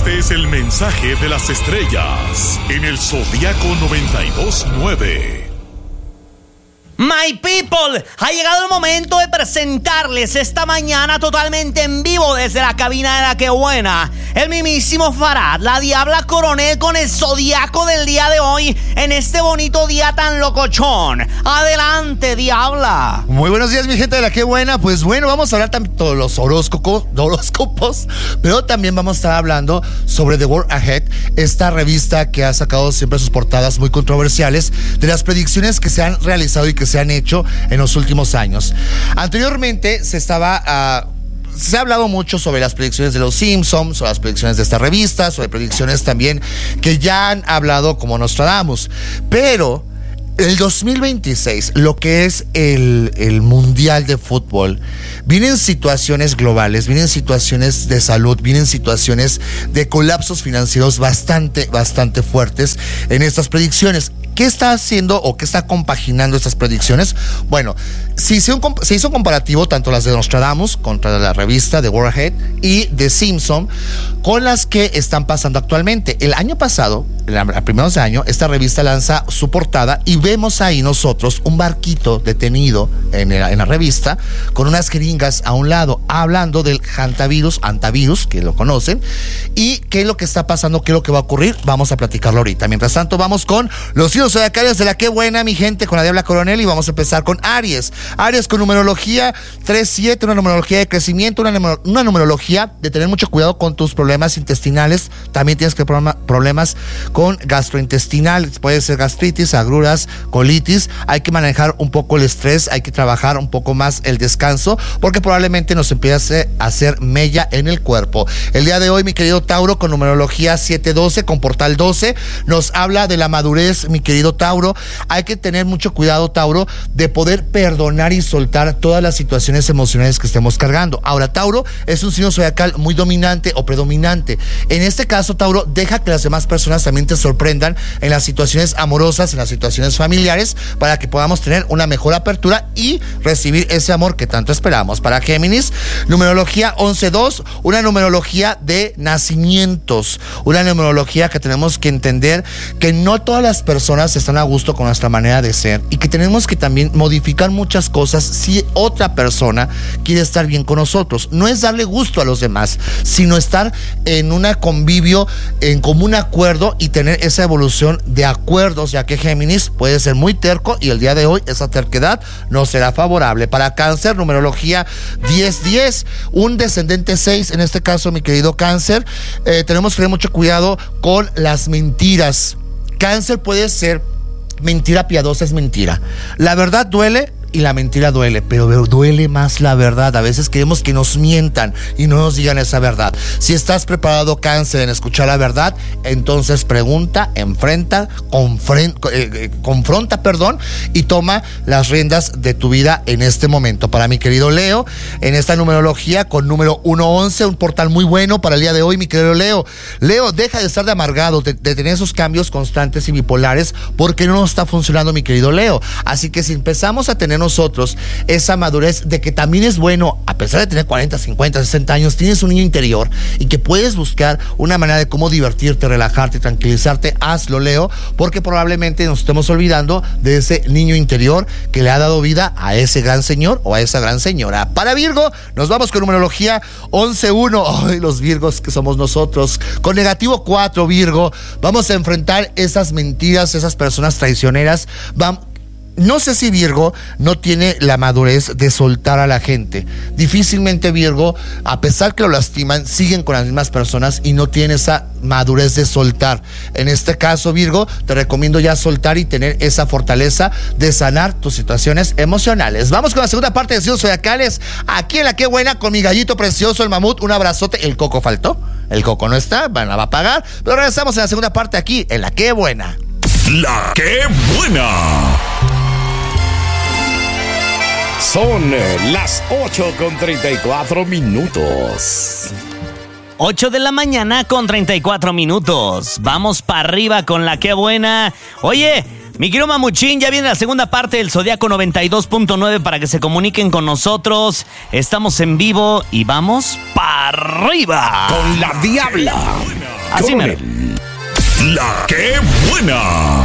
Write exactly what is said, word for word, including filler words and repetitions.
Este es el mensaje de las estrellas en el Zodiaco noventa y dos punto nueve. My people, ha llegado el momento de presentarles esta mañana totalmente en vivo desde la cabina de La Que Buena, el mismísimo Farad, la Diabla Coronel, con el zodiaco del día de hoy en este bonito día tan locochón. Adelante, Diabla. Muy buenos días, mi gente de La Que Buena. Pues bueno, vamos a hablar tanto de los horóscopos, horóscopos, pero también vamos a estar hablando sobre The World Ahead, esta revista que ha sacado siempre sus portadas muy controversiales de las predicciones que se han realizado y que se han hecho en los últimos años. Anteriormente se estaba... Uh, Se ha hablado mucho sobre las predicciones de los Simpsons, sobre las predicciones de esta revista, sobre predicciones también que ya han hablado como Nostradamus. Pero el dos mil veintiséis, lo que es el, el Mundial de Fútbol, vienen situaciones globales, vienen situaciones de salud, vienen situaciones de colapsos financieros bastante, bastante fuertes en estas predicciones. ¿Qué está haciendo o qué está compaginando estas predicciones? Bueno, se hizo, un, se hizo un comparativo tanto las de Nostradamus contra la revista The World Ahead y de Simpson con las que están pasando actualmente. El año pasado, a primeros de año, esta revista lanza su portada y vemos ahí nosotros un barquito detenido en la, en la revista con unas jeringas a un lado hablando del hantavirus, hantavirus, que lo conocen, y qué es lo que está pasando, qué es lo que va a ocurrir. Vamos a platicarlo ahorita. Mientras tanto, vamos con los signos zodiacales de La Que Buena, mi gente, con la Diabla Coronel, y vamos a empezar con Aries. Aries con numerología tres siete, una numerología de crecimiento, una, numer- una numerología de tener mucho cuidado con tus problemas intestinales. También tienes que problema- problemas con gastrointestinales, puede ser gastritis, agruras, colitis. Hay que manejar un poco el estrés, hay que trabajar un poco más el descanso, porque probablemente nos empiece a hacer mella en el cuerpo. El día de hoy, mi querido Tauro, con numerología siete doce, con portal doce, nos habla de la madurez, mi querido Tauro. Hay que tener mucho cuidado, Tauro, de poder perdonar y soltar todas las situaciones emocionales que estemos cargando. Ahora, Tauro es un signo zodiacal muy dominante o predominante. En este caso, Tauro, deja que las demás personas también te sorprendan en las situaciones amorosas, en las situaciones familiares, para que podamos tener una mejor apertura y recibir ese amor que tanto esperamos. Para Géminis, numerología once dos, una numerología de nacimientos, una numerología que tenemos que entender que no todas las personas están a gusto con nuestra manera de ser y que tenemos que también modificar muchas cosas si otra persona quiere estar bien con nosotros. No es darle gusto a los demás, sino estar en un convivio, en común acuerdo y tener esa evolución de acuerdos, ya que Géminis puede ser muy terco y el día de hoy esa terquedad no será favorable. Para Cáncer, numerología diez diez, un descendente seis, en este caso, mi querido Cáncer, eh, tenemos que tener mucho cuidado con las mentiras. Cáncer puede ser mentira piadosa, es mentira. La verdad duele y la mentira duele, pero duele más la verdad. A veces queremos que nos mientan y no nos digan esa verdad. Si estás preparado, Cáncer, en escuchar la verdad, entonces pregunta, enfrenta, confren, eh, confronta, perdón, y toma las riendas de tu vida en este momento. Para mi querido Leo, en esta numerología con número ciento once, un portal muy bueno para el día de hoy, mi querido Leo. Leo, deja de estar de amargado, de, de tener esos cambios constantes y bipolares, porque no nos está funcionando, mi querido Leo. Así que si empezamos a tener nosotros esa madurez de que también es bueno, a pesar de tener cuarenta, cincuenta, sesenta años, tienes un niño interior y que puedes buscar una manera de cómo divertirte, relajarte y tranquilizarte, hazlo, Leo, porque probablemente nos estemos olvidando de ese niño interior que le ha dado vida a ese gran señor o a esa gran señora. Para Virgo, nos vamos con numerología once uno. Ay, los Virgos que somos nosotros. Con negativo cuatro, Virgo, vamos a enfrentar esas mentiras, esas personas traicioneras. Vamos... No sé si Virgo no tiene la madurez de soltar a la gente. Difícilmente Virgo, a pesar que lo lastiman, siguen con las mismas personas y no tienen esa madurez de soltar. En este caso, Virgo, te recomiendo ya soltar y tener esa fortaleza de sanar tus situaciones emocionales. Vamos con la segunda parte de Signos Zodiacales, aquí en La Que Buena, con mi gallito precioso, el mamut. Un abrazote. El Coco faltó, el Coco no está, van a va a pagar, pero regresamos en la segunda parte aquí en La Que Buena. La Que Buena. Son las ocho con treinta y cuatro minutos. ocho de la mañana con treinta y cuatro minutos. Vamos para arriba con La Que Buena. Oye, mi querido Mamuchín, ya viene la segunda parte del Zodiaco noventa y dos punto nueve para que se comuniquen con nosotros. Estamos en vivo y vamos para arriba Con la Diabla. Así mero. La que buena.